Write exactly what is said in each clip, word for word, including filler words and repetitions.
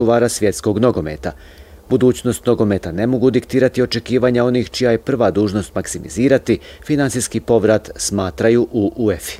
čuvara svjetskog nogometa. Budućnost nogometa ne mogu diktirati očekivanja onih čija je prva dužnost maksimizirati finansijski povrat, smatraju u UEFA.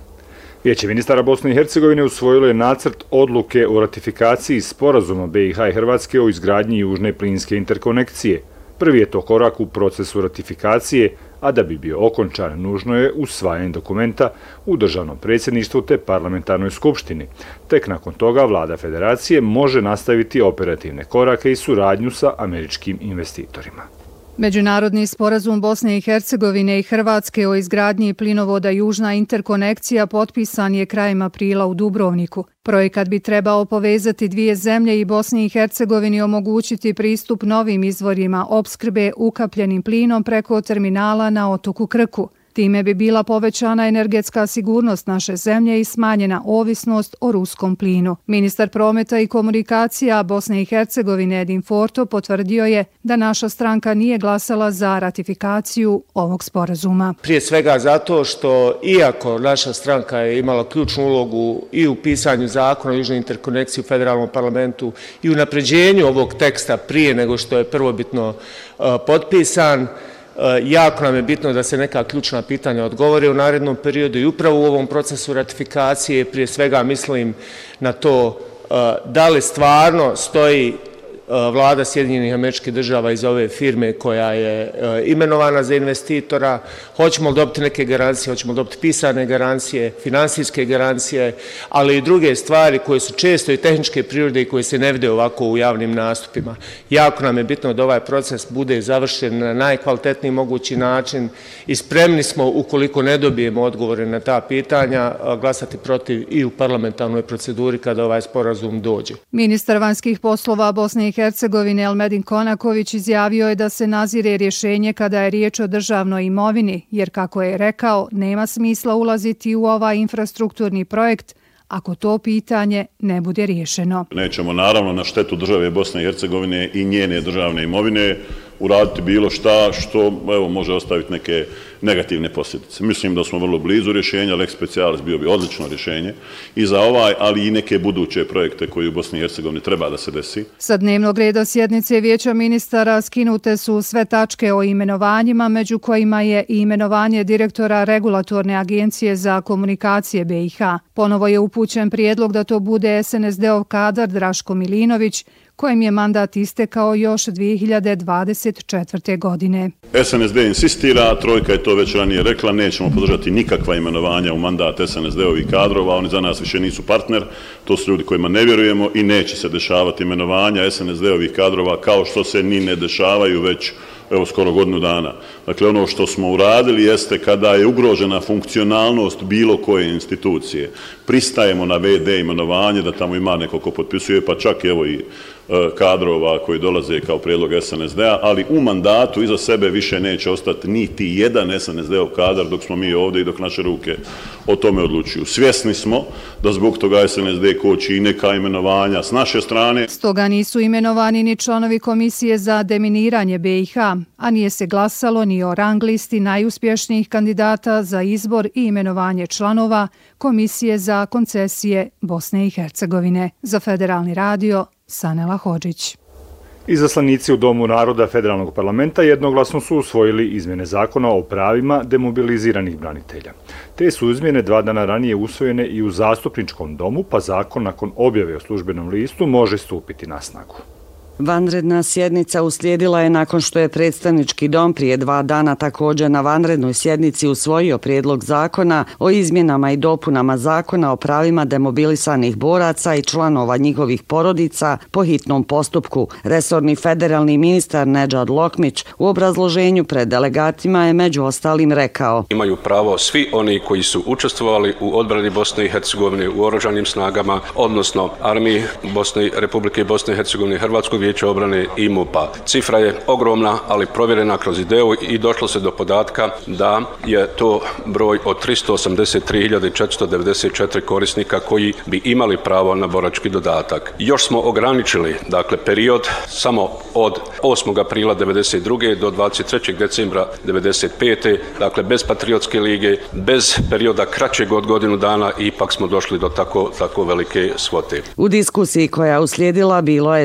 Vijeće ministara Bosne i Hercegovine usvojilo je nacrt odluke o ratifikaciji sporazuma B i H i Hrvatske o izgradnji južne plinske interkonekcije. Prvi je to korak u procesu ratifikacije, a da bi bio okončan, nužno je usvajanje dokumenta u državnom predsjedništvu te parlamentarnoj skupštini. Tek nakon toga vlada federacije može nastaviti operativne korake i suradnju sa američkim investitorima. Međunarodni sporazum Bosne i Hercegovine i Hrvatske o izgradnji plinovoda Južna interkonekcija potpisan je krajem aprila u Dubrovniku. Projekat bi trebao povezati dvije zemlje i Bosni i Hercegovini omogućiti pristup novim izvorima opskrbe ukapljenim plinom preko terminala na otoku Krku. Time bi bila povećana energetska sigurnost naše zemlje i smanjena ovisnost o ruskom plinu. Ministar prometa i komunikacija Bosne i Hercegovine Edin Forto potvrdio je da naša stranka nije glasala za ratifikaciju ovog sporazuma. Prije svega zato što, iako naša stranka je imala ključnu ulogu i u pisanju zakona o južnoj interkonekciji u federalnom parlamentu i u napređenju ovog teksta prije nego što je prvobitno uh, potpisan, jako nam je bitno da se neka ključna pitanja odgovore u narednom periodu i upravo u ovom procesu ratifikacije. Prije svega mislim na to da li stvarno stoji vlada Sjedinjenih Američkih Država iz ove firme koja je imenovana za investitora. Hoćemo li dobiti neke garancije, hoćemo li dobiti pisane garancije, finansijske garancije, ali i druge stvari koje su često i tehničke prirode i koje se ne vide ovako u javnim nastupima. Jako nam je bitno da ovaj proces bude završen na najkvalitetniji mogući način i spremni smo, ukoliko ne dobijemo odgovore na ta pitanja, glasati protiv i u parlamentarnoj proceduri kada ovaj sporazum dođe. Ministar vanjskih poslova Bosne i Hercegovine Elmedin Konaković izjavio je da se nazire rješenje kada je riječ o državnoj imovini, jer kako je rekao, nema smisla ulaziti u ovaj infrastrukturni projekt ako to pitanje ne bude riješeno. Nećemo naravno na štetu države Bosne i Hercegovine i njene državne imovine uraditi bilo šta što evo, može ostaviti neke negativne posljedice. Mislim da smo vrlo blizu rješenja, lex specialis bio bi odlično rješenje i za ovaj, ali i neke buduće projekte koji u Bosni i Hercegovini treba da se desi. Sa dnevnog reda sjednice Vijeća ministara skinute su sve tačke o imenovanjima, među kojima je i imenovanje direktora Regulatorne agencije za komunikacije B i H. Ponovo je upućen prijedlog da to bude S N S D-ov kadar Draško Milinović, kojem je mandat istekao još dvije hiljade dvadeset četvrte. godine. S N S D insistira, Trojka je to već ranije rekla, nećemo podržati nikakva imenovanja u mandat S N S D-ovih kadrova, oni za nas više nisu partner, to su ljudi kojima ne vjerujemo i neće se dešavati imenovanja S N S D-ovih kadrova kao što se ni ne dešavaju već evo skoro godinu dana. Dakle, ono što smo uradili jeste kada je ugrožena funkcionalnost bilo koje institucije. Pristajemo na V D imenovanje, da tamo ima neko ko potpisuje, pa čak evo i kadrova koji dolaze kao prijedlog S N S D-a, ali u mandatu iza sebe više neće ostati niti jedan S N S D-ov kadar dok smo mi ovdje i dok naše ruke o tome odlučuju. Svjesni smo da zbog toga S N S D koči i neka imenovanja s naše strane. Stoga nisu imenovani ni članovi Komisije za deminiranje B i H, a nije se glasalo ni o rang listi najuspješnijih kandidata za izbor i imenovanje članova Komisije za koncesije Bosne i Hercegovine. Za Federalni radio, Sanela Hodžić. Izaslanici u Domu naroda Federalnog parlamenta jednoglasno su usvojili izmjene zakona o pravima demobiliziranih branitelja. Te su izmjene dva dana ranije usvojene i u Zastupničkom domu, pa zakon nakon objave u službenom listu može stupiti na snagu. Vanredna sjednica uslijedila je nakon što je predstavnički dom prije dva dana također na vanrednoj sjednici usvojio prijedlog zakona o izmjenama i dopunama zakona o pravima demobilisanih boraca i članova njihovih porodica po hitnom postupku. Resorni federalni ministar Nedžad Lokmić u obrazloženju pred delegatima je među ostalim rekao: Imaju pravo svi oni koji su učestvovali u odbrani Bosne i Hercegovine u oružanim snagama, odnosno armiji Bosne, Republike Bosne i Hercegovine, Hrvatskog vijeća obrane i MUP-a. Cifra je ogromna, ali provjerena kroz ideju i došlo se do podatka da je to broj od tristo osamdeset tri hiljade četiristo devedeset četiri korisnika koji bi imali pravo na borački dodatak. Još smo ograničili, dakle, period samo od osmog aprila devedeset druge do dvadeset trećeg decembra devedeset pete dakle, bez Patriotske lige, bez perioda kraćeg od godinu dana, ipak smo došli do tako, tako velike svote. U diskusiji koja uslijedila bilo je